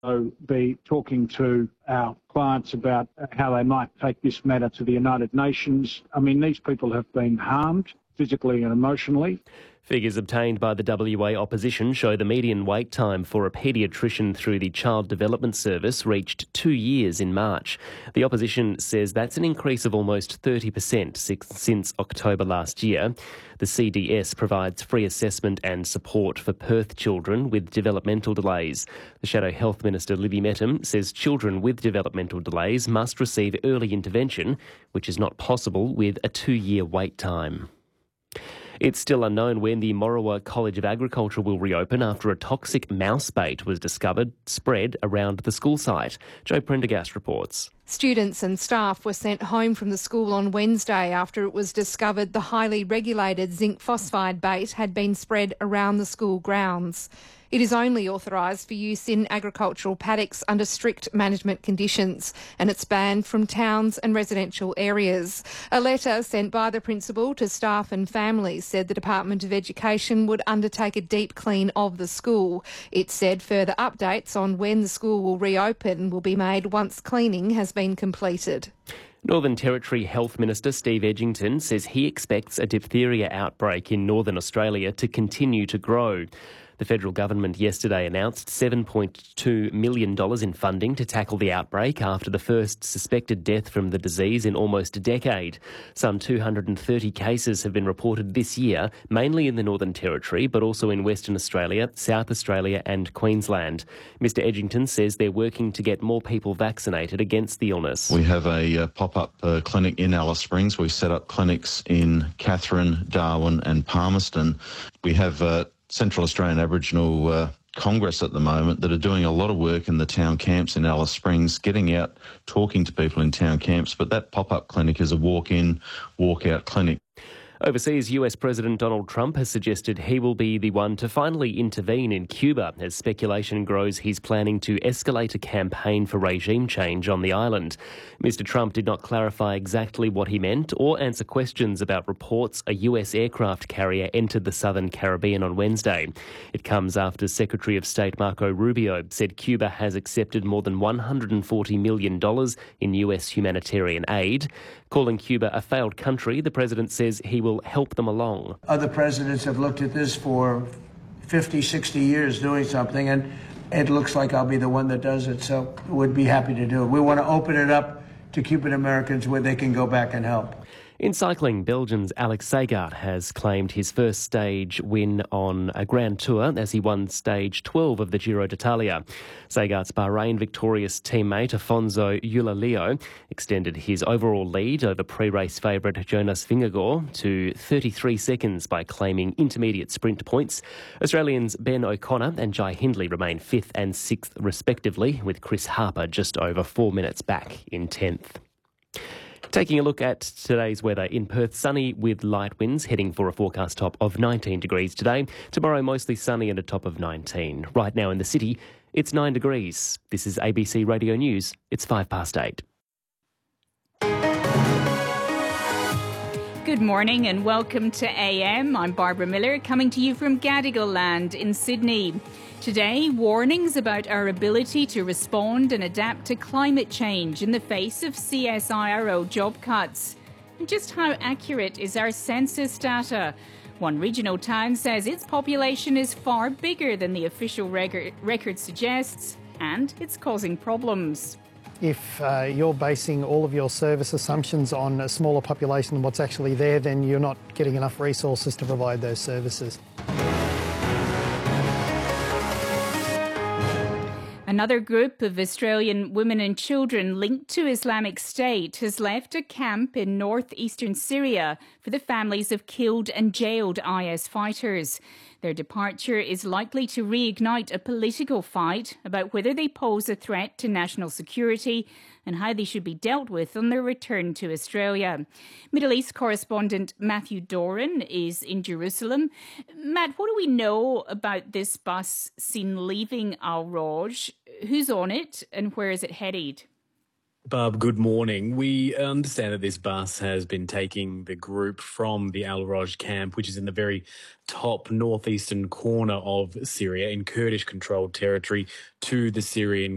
be talking to our clients about how they might take this matter to the United Nations. I mean, these people have been harmed physically and emotionally. Figures obtained by the WA opposition show the median wait time for a paediatrician through the Child Development Service reached 2 years in March. The opposition says that's an increase of almost 30% since October last year. The CDS provides free assessment and support for Perth children with developmental delays. The Shadow Health Minister, Libby Mettam, says children with developmental delays must receive early intervention, which is not possible with a 2-year wait time. It's still unknown when the Morawa College of Agriculture will reopen after a toxic mouse bait was spread around the school site. Joe Prendergast reports. Students and staff were sent home from the school on Wednesday after it was discovered the highly regulated zinc phosphide bait had been spread around the school grounds. It is only authorised for use in agricultural paddocks under strict management conditions, and it's banned from towns and residential areas. A letter sent by the principal to staff and families said the Department of Education would undertake a deep clean of the school. It said further updates on when the school will reopen will be made once cleaning has been completed. Northern Territory Health Minister Steve Edgington says he expects a diphtheria outbreak in Northern Australia to continue to grow. The federal government yesterday announced $7.2 million in funding to tackle the outbreak after the first suspected death from the disease in almost a decade. Some 230 cases have been reported this year, mainly in the Northern Territory, but also in Western Australia, South Australia and Queensland. Mr Edgington says they're working to get more people vaccinated against the illness. We have a pop-up clinic in Alice Springs. We've set up clinics in Katherine, Darwin and Palmerston. We have Central Australian Aboriginal Congress at the moment that are doing a lot of work in the town camps in Alice Springs, getting out, talking to people in town camps, but that pop-up clinic is a walk-in, walk-out clinic. Overseas, US President Donald Trump has suggested he will be the one to finally intervene in Cuba as speculation grows he's planning to escalate a campaign for regime change on the island. Mr Trump did not clarify exactly what he meant or answer questions about reports a US aircraft carrier entered the southern Caribbean on Wednesday. It comes after Secretary of State Marco Rubio said Cuba has accepted more than $140 million in US humanitarian aid. Calling Cuba a failed country, the president says he will help them along. Other presidents have looked at this for 50, 60 years doing something, and it looks like I'll be the one that does it, so we'd be happy to do it. We want to open it up to Cuban Americans where they can go back and help. In cycling, Belgium's Alex Segaert has claimed his first stage win on a Grand Tour as he won stage 12 of the Giro d'Italia. Segaert's Bahrain victorious teammate Afonso Eulalio extended his overall lead over pre-race favourite Jonas Vingegaard to 33 seconds by claiming intermediate sprint points. Australians Ben O'Connor and Jai Hindley remain 5th and 6th respectively, with Chris Harper just over 4 minutes back in 10th. Taking a look at today's weather in Perth, sunny with light winds, heading for a forecast top of 19 degrees today. Tomorrow, mostly sunny and a top of 19. Right now in the city, it's 9 degrees. This is ABC Radio News. It's 8:05. Good morning and welcome to AM. I'm Barbara Miller, coming to you from Gadigal Land in Sydney. Today, warnings about our ability to respond and adapt to climate change in the face of CSIRO job cuts. And just how accurate is our census data? One regional town says its population is far bigger than the official record suggests, and it's causing problems. If you're basing all of your service assumptions on a smaller population than what's actually there, then you're not getting enough resources to provide those services. Another group of Australian women and children linked to Islamic State has left a camp in northeastern Syria for the families of killed and jailed IS fighters. Their departure is likely to reignite a political fight about whether they pose a threat to national security and how they should be dealt with on their return to Australia. Middle East correspondent Matthew Doran is in Jerusalem. Matt, what do we know about this bus seen leaving Al Roj? Who's on it and where is it headed? Barb, good morning. We understand that this bus has been taking the group from the Al Roj camp, which is in the very top northeastern corner of Syria in Kurdish-controlled territory, to the Syrian